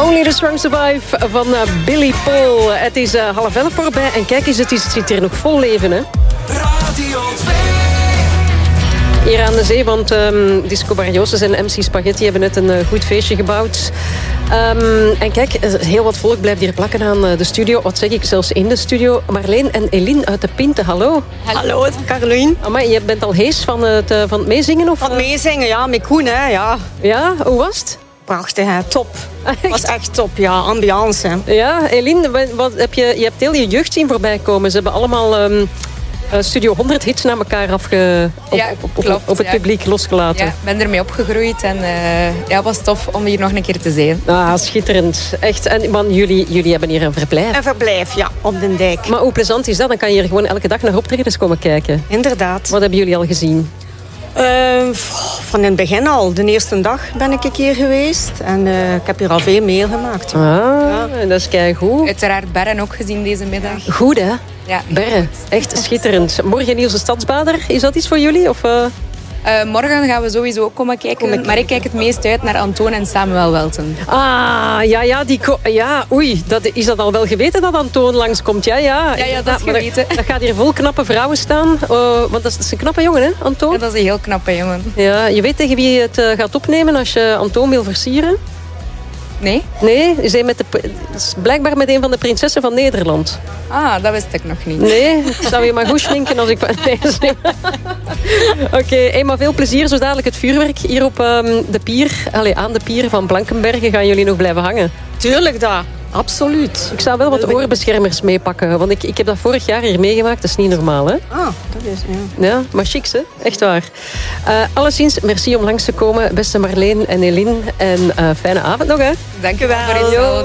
Only the Strong Survive van Billy Paul. Het is 10:30 voorbij en kijk eens, het zit hier nog vol leven, hè? Radio 2. Hier aan de zee, want Disco Barrioses en MC Spaghetti hebben net een goed feestje gebouwd. En kijk, heel wat volk blijft hier plakken aan de studio. Wat zeg ik, zelfs in de studio. Marleen en Eline uit de Pinte, hallo. Hallo, Caroline. Amai, je bent al hees van het meezingen? Of? Van het meezingen, ja, met Koen, hè, ja. Ja, hoe was het? Prachtig, hè, top. Het was echt top, ja, ambiance. Hè. Ja, Eline, je hebt heel je jeugd zien voorbij komen. Ze hebben allemaal Studio 100 hits naar elkaar op het publiek losgelaten. Ja, ik ben ermee opgegroeid en het was tof om hier nog een keer te zijn. Ah, schitterend. Echt. En man, jullie hebben hier een verblijf. Een verblijf, ja, op de dijk. Maar hoe plezant is dat? Dan kan je hier gewoon elke dag naar optredens komen kijken. Inderdaad. Wat hebben jullie al gezien? Van in het begin al. De eerste dag ben ik een keer geweest. En ik heb hier al veel meegemaakt. Ja. Dat is keigoed. Uiteraard Berren ook gezien deze middag. Goed, hè? Ja. Berren. Echt schitterend. Morgen Niels de Stadsbader. Is dat iets voor jullie? Of, morgen gaan we sowieso ook komen kijken. Maar ik kijk het meest uit naar Antoon en Samuel Welten. Ah, oei. Is dat al wel geweten dat Antoon langskomt? Ja, dat is geweten. Dat gaat hier vol knappe vrouwen staan. Want dat is een knappe jongen, hè, Antoon? Ja, dat is een heel knappe jongen. Ja, je weet tegen wie je het gaat opnemen als je Antoon wil versieren? Nee? Nee, is blijkbaar met een van de prinsessen van Nederland. Ah, dat wist ik nog niet. Nee, ik zou je maar goed schminken als ik... Oké, maar veel plezier. Zo dadelijk het vuurwerk hier op de pier. Aan de pier van Blankenberge gaan jullie nog blijven hangen. Tuurlijk, dat. Absoluut. Ik zou wel wat oorbeschermers meepakken. Want ik heb dat vorig jaar hier meegemaakt. Dat is niet normaal, hè? Ah, dat is, ja. Ja, maar chics, hè? Echt waar. Alleszins, merci om langs te komen, beste Marleen en Eline. En fijne avond nog, hè? Dank u wel.